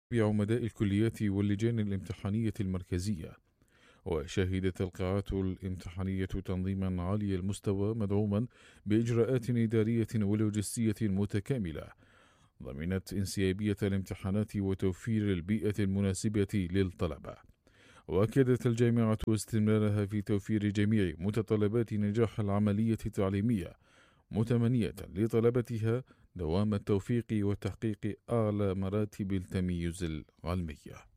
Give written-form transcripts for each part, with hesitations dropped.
بعمداء الكليات واللجان الامتحانية المركزية. وشهدت القاعات الامتحانية تنظيما عالي المستوى مدعوما بإجراءات إدارية ولوجستية متكاملة ضمنت انسيابية الامتحانات وتوفير البيئة المناسبة للطلبة. وأكدت الجامعة استمرارها في توفير جميع متطلبات نجاح العملية التعليمية، متمنية لطلبتها دوام التوفيق وتحقيق أعلى مراتب التميز العلمية.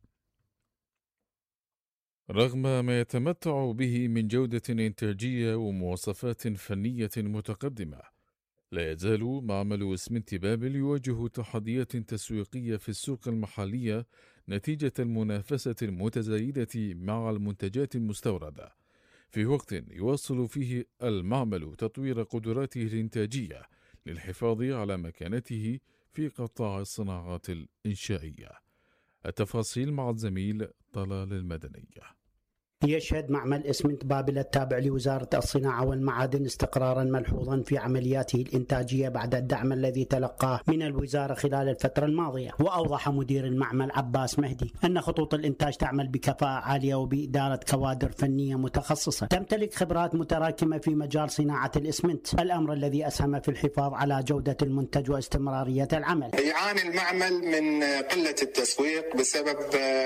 رغم ما يتمتع به من جودة إنتاجية ومواصفات فنية متقدمة، لا يزال معمل إسمنت بابل يواجه تحديات تسويقية في السوق المحلية نتيجة المنافسة المتزايدة مع المنتجات المستوردة، في وقت يواصل فيه المعمل تطوير قدراته الإنتاجية للحفاظ على مكانته في قطاع الصناعات الإنشائية. التفاصيل مع الزميل طلال المدنية. يشهد معمل إسمنت بابل التابع لوزارة الصناعة والمعادن استقرارا ملحوظا في عملياته الإنتاجية بعد الدعم الذي تلقاه من الوزارة خلال الفترة الماضية. وأوضح مدير المعمل عباس مهدي أن خطوط الإنتاج تعمل بكفاءة عالية وبإدارة كوادر فنية متخصصة تمتلك خبرات متراكمة في مجال صناعة الإسمنت، الأمر الذي أسهم في الحفاظ على جودة المنتج واستمرارية العمل. يعاني المعمل من قلة التسويق بسبب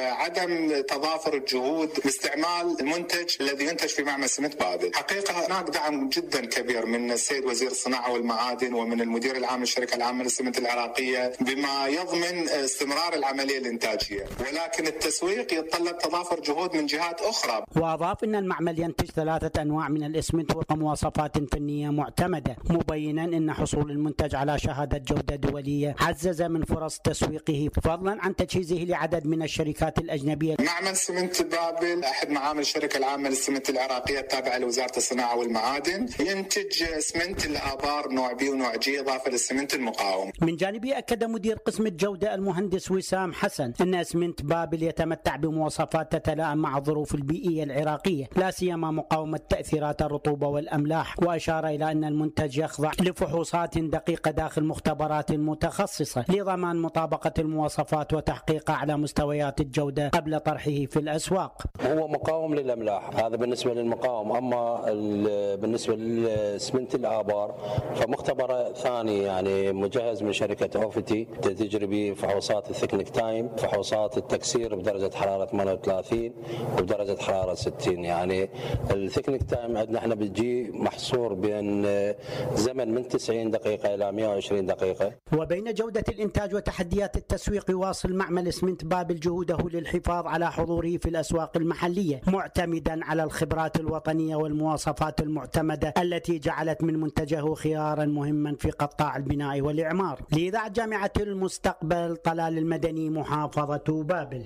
عدم تضافر الجهود باستعمال المنتج الذي ينتج في معمل إسمنت بابل. حقيقة هناك دعم جدا كبير من السيد وزير الصناعة والمعادن ومن المدير العام للشركة العامة للإسمنت العراقية بما يضمن استمرار العملية الإنتاجية، ولكن التسويق يتطلب تضافر جهود من جهات أخرى. وأضاف أن المعمل ينتج 3 أنواع من الإسمنت ومواصفات فنية معتمدة، مبينا أن حصول المنتج على شهادة جودة دولية عزز من فرص تسويقه فضلا عن تجهيزه لعدد من الشركات الأجنبية. معمل إسمنت بابل أحد معامل الشركة العامة للإسمنت العراقية التابعة لوزارة الصناعة والمعادن، ينتج إسمنت الآبار نوع بي ونوع جي إضافة للإسمنت المقاوم. من جانبه أكد مدير قسم الجودة المهندس وسام حسن أن إسمنت بابل يتمتع بمواصفات تتلائم مع الظروف البيئية العراقية، لا سيما مقاومة تأثيرات الرطوبة والأملاح، وأشار إلى أن المنتج يخضع لفحوصات دقيقة داخل مختبرات متخصصة لضمان مطابقة المواصفات وتحقيق أعلى مستويات الجودة قبل طرحه في الأسواق. هو مقاوم للأملاح، هذا بالنسبة للمقاوم. أما بالنسبة للإسمنت الآبار فمختبر ثاني يعني مجهز من شركة أوفتي تجري به فحوصات الثكنيك تايم، فحوصات التكسير بدرجة حرارة 38 وبدرجة حرارة 60. يعني الثكنيك تايم عندنا احنا بتجي محصور بين زمن من 90 دقيقة إلى 120 دقيقة. وبين جودة الإنتاج وتحديات التسويق يواصل معمل إسمنت بابل جهوده للحفاظ على حضوره في الأسواق المحلية، معتمدا على الخبرات الوطنية والمواصفات المعتمدة التي جعلت من منتجه خيارا مهما في قطاع البناء والإعمار. لإذاعة جامعة المستقبل طلال المدني، محافظة بابل.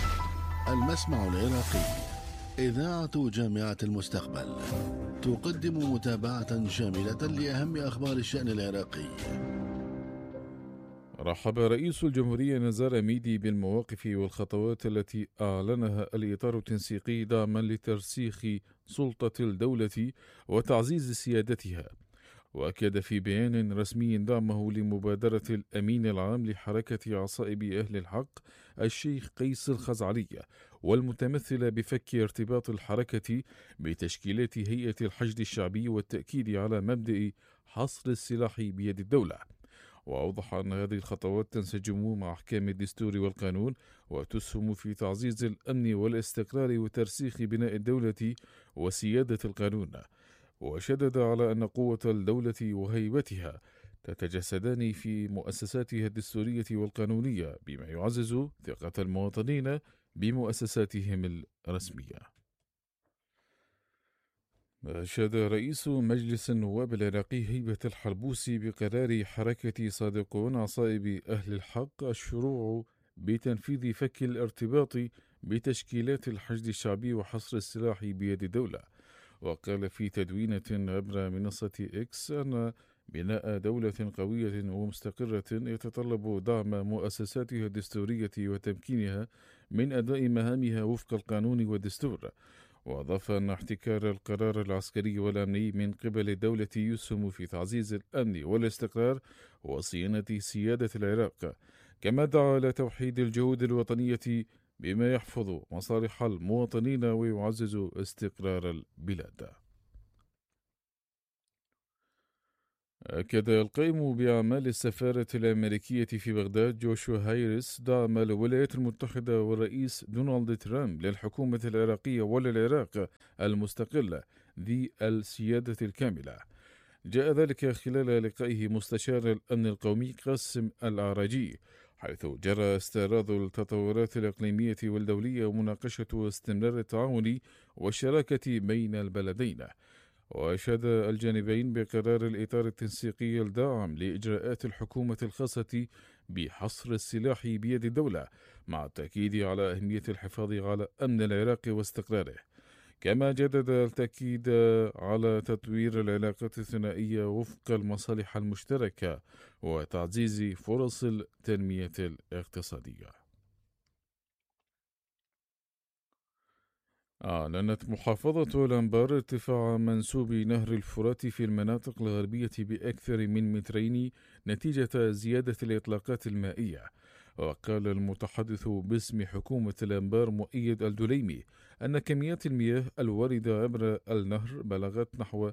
المسمع العراقي، إذاعة جامعة المستقبل، تقدم متابعة شاملة لأهم أخبار الشأن العراقي. رحب رئيس الجمهورية نزار ميدي بالمواقف والخطوات التي أعلنها الإطار التنسيقي دعما لترسيخ سلطة الدولة وتعزيز سيادتها، وأكد في بيان رسمي دعمه لمبادرة الأمين العام لحركة عصائب أهل الحق الشيخ قيس الخزعلية، والمتمثلة بفك ارتباط الحركة بتشكيلات هيئة الحشد الشعبي والتأكيد على مبدأ حصر السلاح بيد الدولة. وأوضح أن هذه الخطوات تنسجم مع أحكام الدستور والقانون وتسهم في تعزيز الأمن والاستقرار وترسيخ بناء الدولة وسيادة القانون، وشدد على أن قوة الدولة وهيبتها تتجسدان في مؤسساتها الدستورية والقانونية بما يعزز ثقة المواطنين بمؤسساتهم الرسمية. أشاد رئيس مجلس النواب العراقي هيبة الحربوسي بقرار حركة صادقون عصائب أهل الحق الشروع بتنفيذ فك الارتباط بتشكيلات الحشد الشعبي وحصر السلاح بيد الدولة. وقال في تدوينة عبر منصة إكس أن بناء دولة قوية ومستقرة يتطلب دعم مؤسساتها الدستورية وتمكينها من أداء مهامها وفق القانون والدستور. وأضاف أن احتكار القرار العسكري والأمني من قبل الدولة يسهم في تعزيز الأمن والاستقرار وصيانة سيادة العراق، كما دعا إلى توحيد الجهود الوطنية بما يحفظ مصالح المواطنين ويعزز استقرار البلاد. أكد القائم بأعمال السفارة الأمريكية في بغداد جوشوا هايرس دعم الولايات المتحدة والرئيس دونالد ترامب للحكومة العراقية وللعراق المستقلة ذي السيادة الكاملة. جاء ذلك خلال لقائه مستشار الأمن القومي قاسم الأعراجي، حيث جرى استعراض التطورات الإقليمية والدولية ومناقشة استمرار التعاون والشراكة بين البلدين. وأشاد الجانبين بقرار الإطار التنسيقي الداعم لإجراءات الحكومة الخاصة بحصر السلاح بيد الدولة، مع التأكيد على أهمية الحفاظ على أمن العراق واستقراره. كما جدد التأكيد على تطوير العلاقات الثنائية وفق المصالح المشتركة وتعزيز فرص التنمية الاقتصادية. أعلنت محافظة الأنبار ارتفاع منسوب نهر الفرات في المناطق الغربية بأكثر من مترين نتيجة زيادة الإطلاقات المائية. وقال المتحدث باسم حكومة الأنبار مؤيد الدليمي أن كميات المياه الواردة عبر النهر بلغت نحو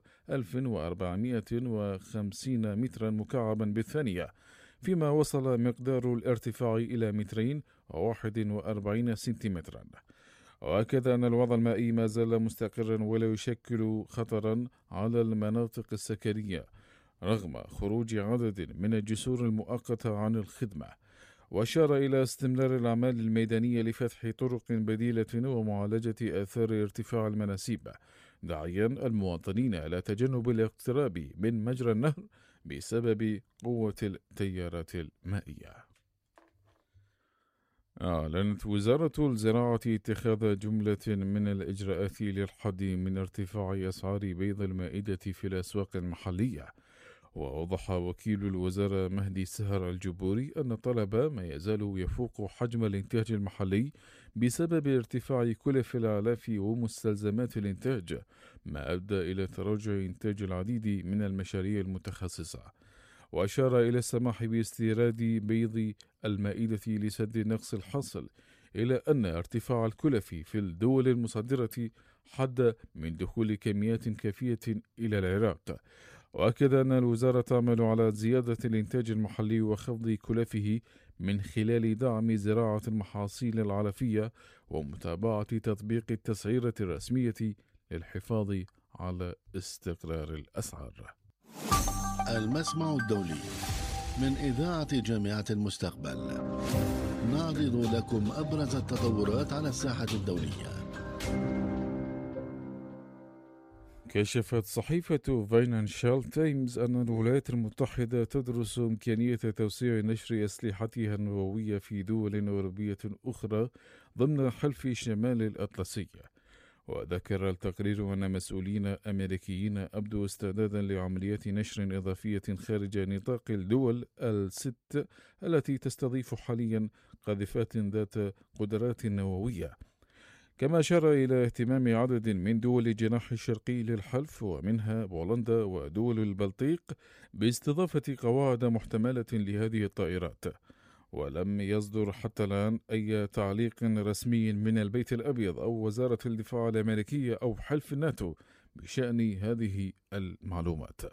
1450 مترا مكعبا بالثانية، فيما وصل مقدار الارتفاع إلى 241 سنتيمترا. وأكد أن الوضع المائي ما زال مستقرا ولا يشكل خطرا على المناطق السكنية رغم خروج عدد من الجسور المؤقتة عن الخدمة. وأشار إلى استمرار الأعمال الميدانية لفتح طرق بديلة ومعالجة آثار ارتفاع المناسيب، داعيا المواطنين إلى تجنب الاقتراب من مجرى النهر بسبب قوة التيارات المائية. أعلنت وزارة الزراعة اتخاذ جملة من الإجراءات للحد من ارتفاع أسعار بيض المائدة في الأسواق المحلية. وأوضح وكيل الوزارة مهدي سهر الجبوري أن الطلب ما يزال يفوق حجم الإنتاج المحلي بسبب ارتفاع كلف الأعلاف ومستلزمات الإنتاج، ما أدى إلى تراجع إنتاج العديد من المشاريع المتخصصة. وأشار إلى السماح باستيراد بيض المائدة لسد النقص الحاصل، إلى أن ارتفاع الكلف في الدول المصدرة حد من دخول كميات كافية إلى العراق. وأكد أن الوزارة تعمل على زيادة الإنتاج المحلي وخفض كلفه من خلال دعم زراعة المحاصيل العلفية ومتابعة تطبيق التسعيرة الرسمية للحفاظ على استقرار الأسعار. المسمع الدولي من إذاعة جامعة المستقبل، نعرض لكم أبرز التطورات على الساحة الدولية. كشفت صحيفة فاينانشال تايمز أن الولايات المتحدة تدرس إمكانية توسيع نشر أسلحتها النووية في دول أوروبية أخرى ضمن حلف شمال الأطلسي. وذكر التقرير أن مسؤولين أمريكيين أبدوا استعدادا لعمليات نشر إضافية خارج نطاق الدول الست التي تستضيف حاليا قاذفات ذات قدرات نووية. كما أشار إلى اهتمام عدد من دول الجناح الشرقي للحلف ومنها بولندا ودول البلطيق باستضافة قواعد محتملة لهذه الطائرات. ولم يصدر حتى الآن أي تعليق رسمي من البيت الأبيض أو وزارة الدفاع الأمريكية أو حلف الناتو بشأن هذه المعلومات.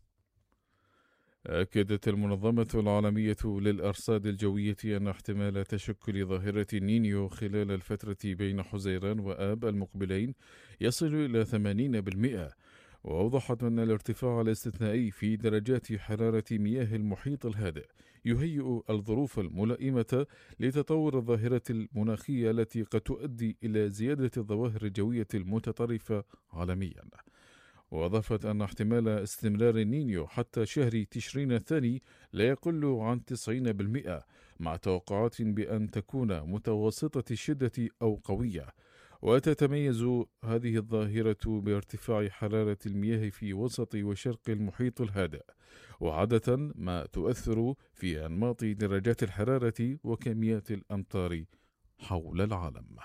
أكدت المنظمة العالمية للأرصاد الجوية أن احتمال تشكل ظاهرة نينيو خلال الفترة بين حزيران وآب المقبلين يصل إلى 80%. وأوضحت أن الارتفاع الاستثنائي في درجات حرارة مياه المحيط الهادئ يهيئ الظروف الملائمة لتطور الظاهرة المناخية التي قد تؤدي إلى زيادة الظواهر الجوية المتطرفة عالميا. وأضافت أن احتمال استمرار النينيو حتى شهر تشرين الثاني لا يقل عن 90%، مع توقعات بأن تكون متوسطة الشدة أو قوية. وتتميز هذه الظاهرة بارتفاع حرارة المياه في وسط وشرق المحيط الهادئ، وعادة ما تؤثر في أنماط درجات الحرارة وكميات الأمطار حول العالم.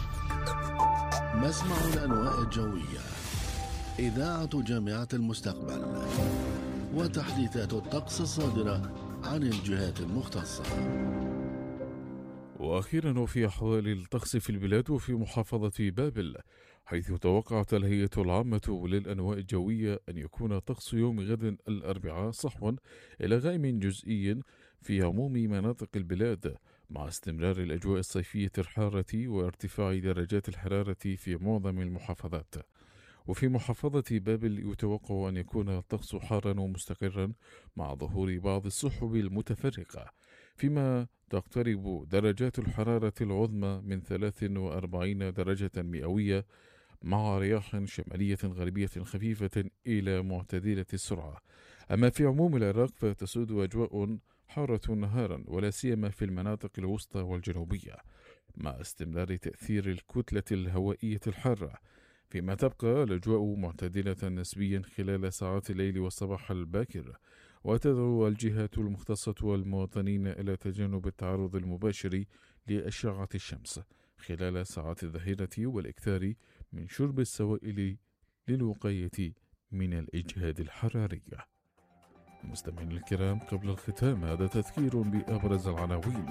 مسمع الأنواء الجوية، إذاعة جامعة المستقبل، وتحديثات الطقس الصادرة عن الجهات المختصة. وأخيرا وفي أحوال الطقس في البلاد وفي محافظة بابل، حيث توقعت الهيئة العامة للأنواع الجوية أن يكون طقس يوم غد الأربعاء صحوا إلى غائم جزئي في عموم مناطق البلاد، مع استمرار الأجواء الصيفية الحارة وارتفاع درجات الحرارة في معظم المحافظات. وفي محافظة بابل يتوقع أن يكون الطقس حارا ومستقرا مع ظهور بعض السحب المتفرقة، فيما تقترب درجات الحرارة العظمى من 43 درجة مئوية مع رياح شمالية غربية خفيفة إلى معتدلة السرعة. أما في عموم العراق فتسود أجواء حارة نهارا ولا سيما في المناطق الوسطى والجنوبية، مع استمرار تأثير الكتلة الهوائية الحارة، فيما تبقى الأجواء معتدلة نسبيا خلال ساعات الليل والصباح الباكر. وتدعو الجهات المختصة والمواطنين إلى تجنب التعرض المباشر لأشعة الشمس خلال ساعات الظهيرة والإكثار من شرب السوائل للوقاية من الإجهاد الحراري. مستمعينا الكرام، قبل الختام هذا تذكير بأبرز العناوين.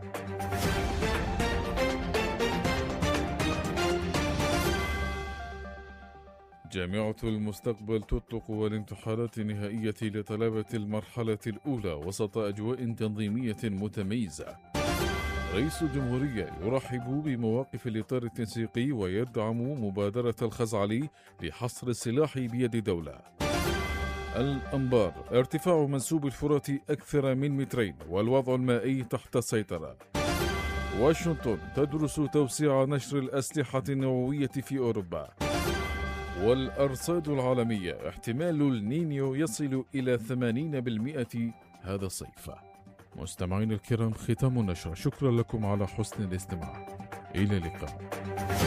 جامعة المستقبل تطلق الامتحانات النهائية لطلبة المرحلة الأولى وسط أجواء تنظيمية متميزة. رئيس الجمهورية يرحب بمواقف الإطار التنسيقي ويدعم مبادرة الخزعلي لحصر السلاح بيد دولة. الأنبار: ارتفاع منسوب الفرات أكثر من 2 متر والوضع المائي تحت السيطرة. واشنطن تدرس توسيع نشر الأسلحة النووية في أوروبا. والأرصاد العالمية: احتمال النينيو يصل إلى 80% هذا الصيف. مستمعين الكرام، ختام النشرة. شكرا لكم على حسن الاستماع. إلى اللقاء.